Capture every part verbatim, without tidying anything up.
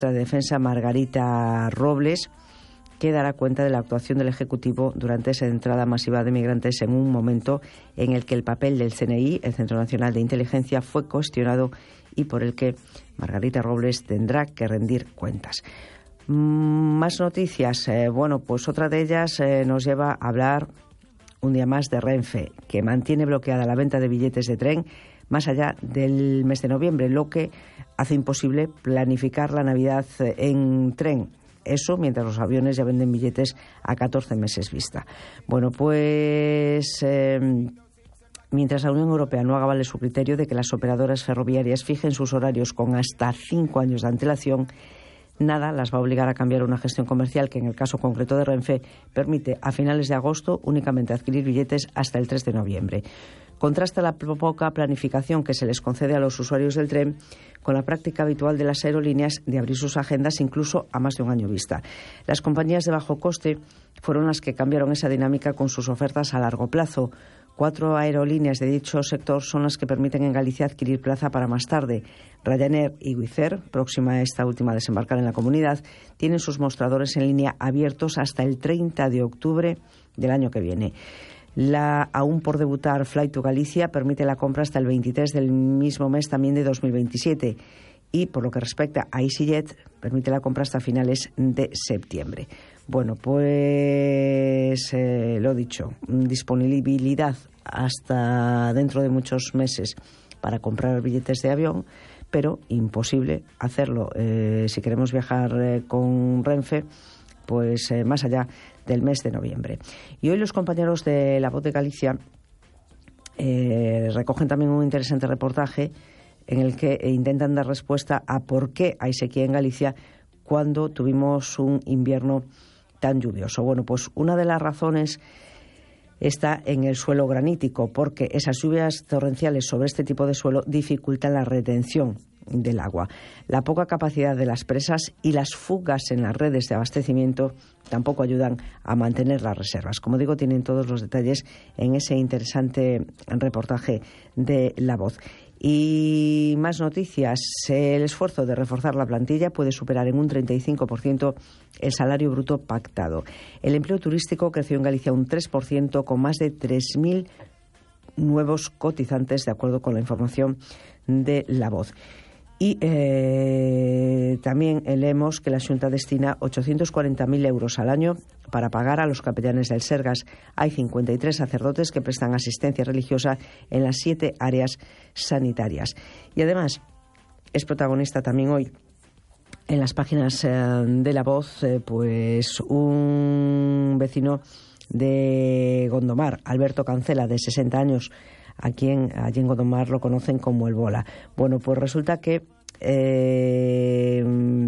de Defensa Margarita Robles, que dará cuenta de la actuación del Ejecutivo durante esa entrada masiva de migrantes en un momento en el que el papel del C N I, el Centro Nacional de Inteligencia, fue cuestionado y por el que Margarita Robles tendrá que rendir cuentas. Más noticias. Eh, bueno, pues otra de ellas eh, nos lleva a hablar un día más de Renfe, que mantiene bloqueada la venta de billetes de tren más allá del mes de noviembre, lo que hace imposible planificar la Navidad en tren. Eso mientras los aviones ya venden billetes a catorce meses vista. Bueno, pues eh, mientras la Unión Europea no haga valer su criterio de que las operadoras ferroviarias fijen sus horarios con hasta cinco años de antelación, nada las va a obligar a cambiar una gestión comercial que en el caso concreto de Renfe permite a finales de agosto únicamente adquirir billetes hasta el tres de noviembre. Contrasta la poca planificación que se les concede a los usuarios del tren con la práctica habitual de las aerolíneas de abrir sus agendas incluso a más de un año vista. Las compañías de bajo coste fueron las que cambiaron esa dinámica con sus ofertas a largo plazo. Cuatro aerolíneas de dicho sector son las que permiten en Galicia adquirir plaza para más tarde. Ryanair y Wizz Air, próxima a esta última a desembarcar en la comunidad, tienen sus mostradores en línea abiertos hasta el treinta de octubre del año que viene. La aún por debutar Flight to Galicia permite la compra hasta el veintitrés del mismo mes también de dos mil veintisiete y por lo que respecta a EasyJet permite la compra hasta finales de septiembre. Bueno, pues eh, lo dicho, disponibilidad hasta dentro de muchos meses para comprar billetes de avión, pero imposible hacerlo eh, si queremos viajar eh, con Renfe, pues eh, más allá del mes de noviembre. Y hoy los compañeros de La Voz de Galicia eh, recogen también un interesante reportaje en el que intentan dar respuesta a por qué hay sequía en Galicia cuando tuvimos un invierno tan lluvioso. Bueno, pues una de las razones está en el suelo granítico, porque esas lluvias torrenciales sobre este tipo de suelo dificultan la retención del agua. La poca capacidad de las presas y las fugas en las redes de abastecimiento tampoco ayudan a mantener las reservas. Como digo, tienen todos los detalles en ese interesante reportaje de La Voz. Y más noticias. El esfuerzo de reforzar la plantilla puede superar en un treinta y cinco por ciento el salario bruto pactado. El empleo turístico creció en Galicia un tres por ciento con más de tres mil nuevos cotizantes, de acuerdo con la información de La Voz. Y eh, también leemos que la Xunta destina ochocientos cuarenta mil euros al año para pagar a los capellanes del Sergas. Hay cincuenta y tres sacerdotes que prestan asistencia religiosa en las siete áreas sanitarias. Y además es protagonista también hoy en las páginas eh, de La Voz, eh, pues un vecino de Gondomar, Alberto Cancela, de sesenta años, a quien allí en Gondomar lo conocen como el Bola. Bueno, pues resulta que eh,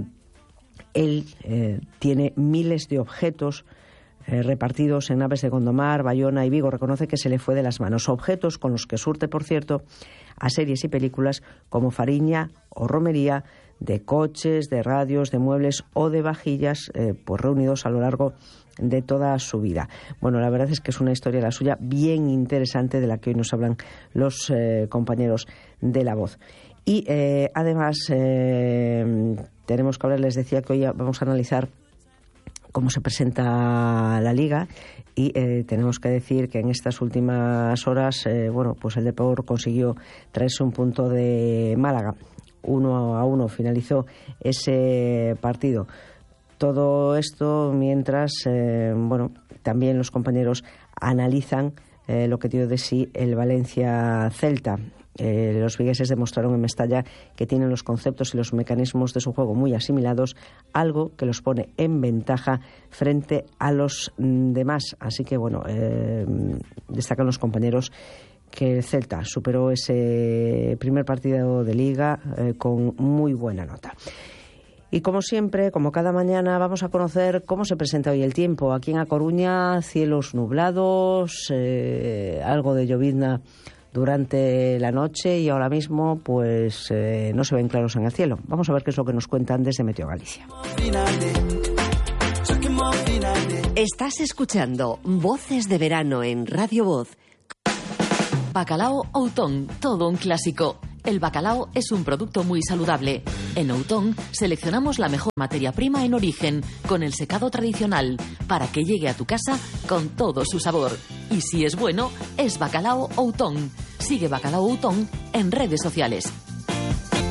él eh, tiene miles de objetos eh, repartidos en naves de Gondomar, Bayona y Vigo. Reconoce que se le fue de las manos. Objetos con los que surte, por cierto, a series y películas como Fariña o Romería, de coches, de radios, de muebles o de vajillas, eh, pues reunidos a lo largo de toda su vida. Bueno, la verdad es que es una historia la suya bien interesante de la que hoy nos hablan los eh, compañeros de La Voz. Y eh, además eh, tenemos que hablar, les decía que hoy vamos a analizar cómo se presenta la Liga y eh, tenemos que decir que en estas últimas horas, eh, bueno, pues el Depor consiguió traerse un punto de Málaga. Uno a uno finalizó ese partido. Todo esto mientras, eh, bueno, también los compañeros analizan eh, lo que dio de sí el Valencia-Celta. Eh, los vigueses demostraron en Mestalla que tienen los conceptos y los mecanismos de su juego muy asimilados, algo que los pone en ventaja frente a los demás. Así que, bueno, eh, destacan los compañeros que el Celta superó ese primer partido de Liga eh, con muy buena nota. Y como siempre, como cada mañana, vamos a conocer cómo se presenta hoy el tiempo. Aquí en A Coruña, cielos nublados, eh, algo de llovizna durante la noche y ahora mismo pues eh, no se ven claros en el cielo. Vamos a ver qué es lo que nos cuentan desde Meteo Galicia. Estás escuchando Voces de Verano en Radio Voz. Bacalao Outón, todo un clásico. El bacalao es un producto muy saludable. En Outón seleccionamos la mejor materia prima en origen, con el secado tradicional, para que llegue a tu casa con todo su sabor. Y si es bueno, es Bacalao Outón. Sigue Bacalao Outón en redes sociales.